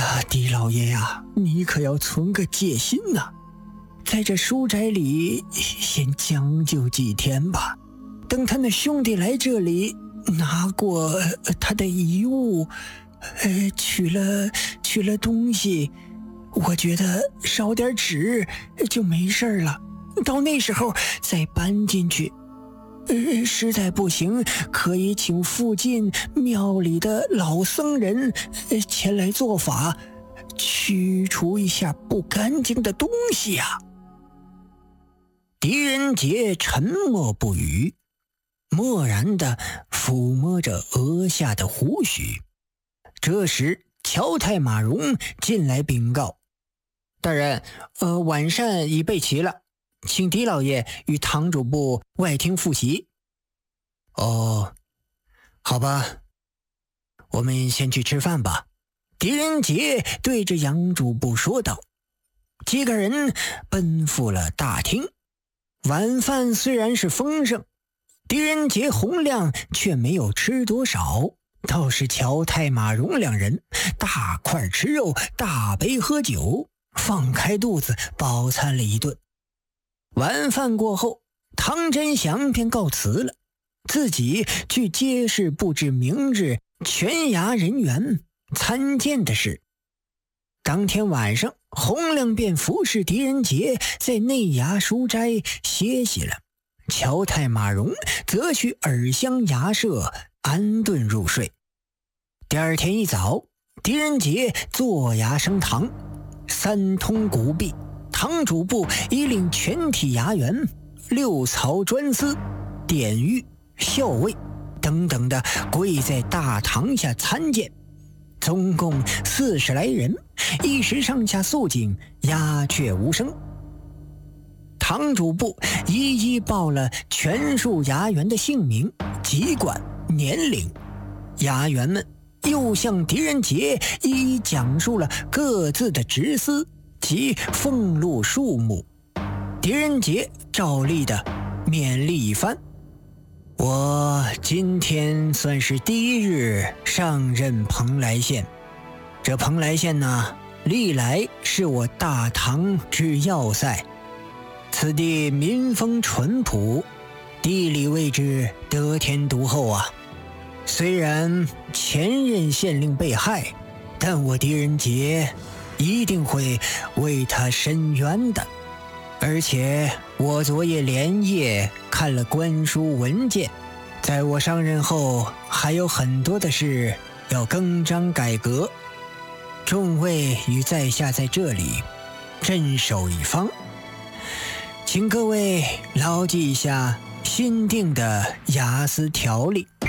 呀，狄老爷呀，你可要存个戒心呐，在这书斋里先将就几天吧，等他那兄弟来这里拿过他的遗物，取了东西，我觉得烧点纸就没事了，到那时候再搬进去。实在不行，可以请附近庙里的老僧人前来做法，驱除一下不干净的东西呀。狄仁杰沉默不语，默然地抚摸着额下的胡须。这时乔太马荣进来禀告：大人，晚膳已备齐了，请狄老爷与堂主部外厅复习。哦，好吧，我们先去吃饭吧。狄仁杰对着杨主簿说道。几个人奔赴了大厅。晚饭虽然是丰盛，狄仁杰、洪亮却没有吃多少，倒是乔太马荣两人大块吃肉，大杯喝酒，放开肚子饱餐了一顿。晚饭过后，唐真祥便告辞了，自己去街市布置明日全衙人员参见的事。当天晚上，洪亮便服侍狄仁杰在内衙书斋歇息了，乔太马荣则去耳乡衙舍安顿入睡。第二天一早，狄仁杰坐衙升堂，三通古壁，堂主部已领全体衙员、六曹专司、典狱、校尉等等的跪在大堂下参见，总共40来人，一时上下肃静，鸦雀无声。堂主部一一报了全数衙员的姓名、籍贯、年龄，衙员们又向狄仁杰一一讲述了各自的职司及俸禄数目。狄仁杰照例的勉励一番：我今天算是第一日上任蓬莱县，这蓬莱县呢，历来是我大唐之要塞，此地民风淳朴，地理位置得天独厚啊。虽然前任县令被害，但我狄仁杰一定会为他伸冤的。而且我昨夜连夜看了官书文件，在我上任后还有很多的事要更张改革，众位与在下在这里镇守一方，请各位牢记一下新定的衙司条例。